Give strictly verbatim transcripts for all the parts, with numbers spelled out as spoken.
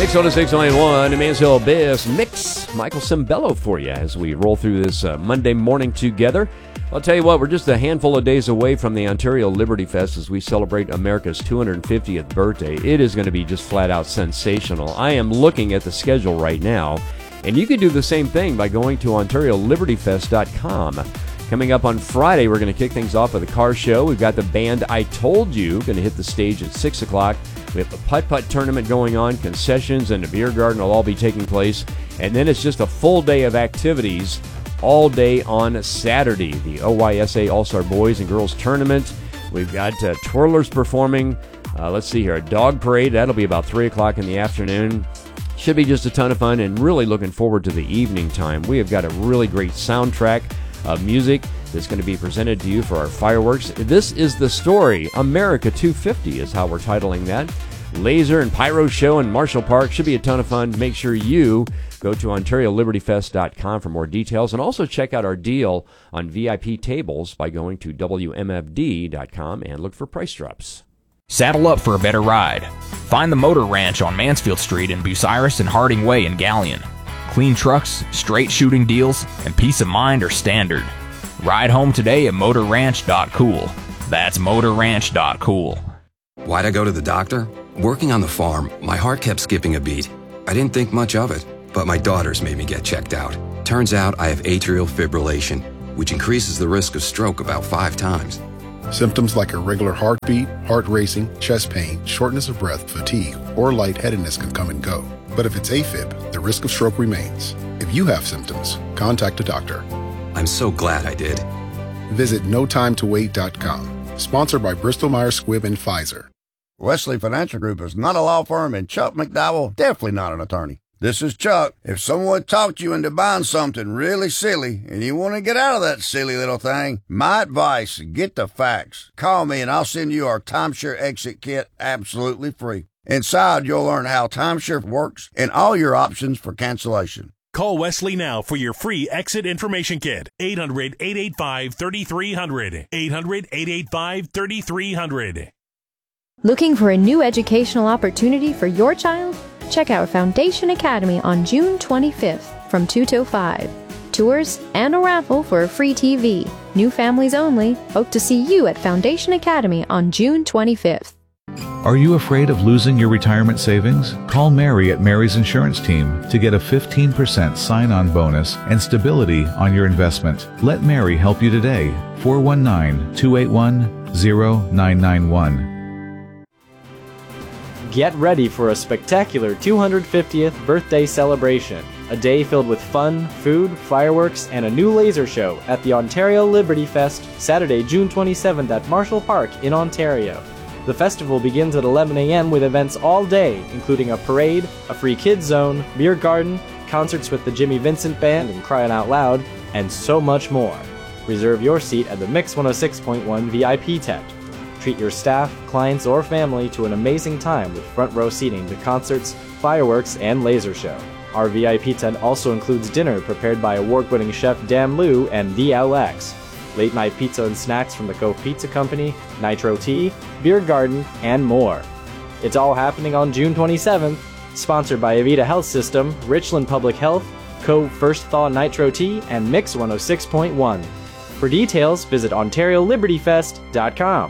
Mix one oh six point one, the Mansfield Abyss Mix. Michael Cimbello for you as we roll through this uh, Monday morning together. I'll tell you what, we're just a handful of days away from the Ontario Liberty Fest as we celebrate America's two hundred fiftieth birthday. It is going to be just flat out sensational. I am looking at the schedule right now, and you can do the same thing by going to ontario liberty fest dot com. Coming up on Friday, we're going to kick things off with a car show. We've got the band I Told You going to hit the stage at six o'clock. We have the putt-putt tournament going on. Concessions and the beer garden will all be taking place. And then it's just a full day of activities all day on Saturday. The O Y S A All-Star Boys and Girls Tournament. We've got uh, twirlers performing. Uh, let's see here, a dog parade. That'll be about three o'clock in the afternoon. Should be just a ton of fun, and really looking forward to the evening time. We have got a really great soundtrack of music that's going to be presented to you for our fireworks. This is the story. America two fifty is how we're titling that. Laser and pyro show in Marshall Park. Should be a ton of fun. Make sure you go to ontario liberty fest dot com for more details, and also check out our deal on V I P tables by going to w m f d dot com and look for price drops. Saddle up for a better ride. Find the Motor Ranch on Mansfield Street in Bucyrus and Harding Way in Galleon. Clean trucks, straight shooting deals, and peace of mind are standard. Ride home today at motor ranch dot cool. That's motor ranch dot cool. Why'd I go to the doctor? Working on the farm, my heart kept skipping a beat. I didn't think much of it, but my daughters made me get checked out. Turns out I have atrial fibrillation, which increases the risk of stroke about five times. Symptoms like irregular heartbeat, heart racing, chest pain, shortness of breath, fatigue, or lightheadedness can come and go. But if it's AFib, the risk of stroke remains. If you have symptoms, contact a doctor. I'm so glad I did. Visit no time to wait dot com. Sponsored by Bristol Myers Squibb and Pfizer. Wesley Financial Group is not a law firm, and Chuck McDowell definitely not an attorney. This is Chuck. If someone talked you into buying something really silly and you want to get out of that silly little thing, my advice, get the facts. Call me and I'll send you our timeshare exit kit absolutely free. Inside, you'll learn how timeshare works and all your options for cancellation. Call Wesley now for your free exit information kit. eight hundred, eight eight five, three three zero zero. eight hundred, eight eight five, three three zero zero. Looking for a new educational opportunity for your child? Check out Foundation Academy on June twenty-fifth from two till five. Tours and a raffle for a free T V. New families only. Hope to see you at Foundation Academy on June twenty-fifth. Are you afraid of losing your retirement savings? Call Mary at Mary's Insurance Team to get a fifteen percent sign-on bonus and stability on your investment. Let Mary help you today. four one nine, two eight one, zero nine nine one. Get ready for a spectacular two hundred fiftieth birthday celebration. A day filled with fun, food, fireworks, and a new laser show at the Ontario Liberty Fest, Saturday, June twenty-seventh at Marshall Park in Ontario. The festival begins at eleven a m with events all day, including a parade, a free kids zone, beer garden, concerts with the Jimmy Vincent Band and Crying Out Loud, and so much more. Reserve your seat at the Mix one oh six point one V I P tent. Treat your staff, clients, or family to an amazing time with front row seating to concerts, fireworks, and laser show. Our V I P tent also includes dinner prepared by award-winning chef Dan Liu and D L X, late-night pizza and snacks from the Cove Pizza Company, Nitro Tea, Beer Garden, and more. It's all happening on June twenty-seventh, sponsored by Avita Health System, Richland Public Health, Cove First Thaw Nitro Tea, and Mix one oh six point one. For details, visit ontario liberty fest dot com.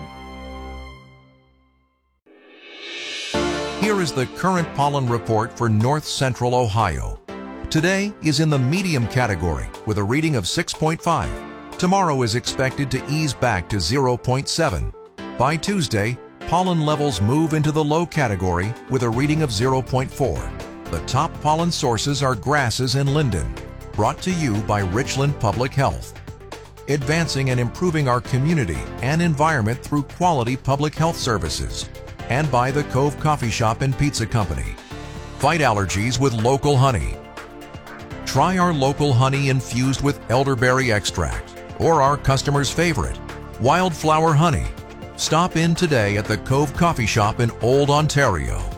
Here is the current pollen report for north central Ohio. Today is in the medium category with a reading of six point five. Tomorrow is expected to ease back to zero point seven. By Tuesday, pollen levels move into the low category with a reading of zero point four. The top pollen sources are grasses and linden. Brought to you by Richland Public Health. Advancing and improving our community and environment through quality public health services. And by the Cove Coffee Shop and Pizza Company. Fight allergies with local honey. Try our local honey infused with elderberry extract or our customer's favorite, wildflower honey. Stop in today at the Cove Coffee Shop in Old Ontario.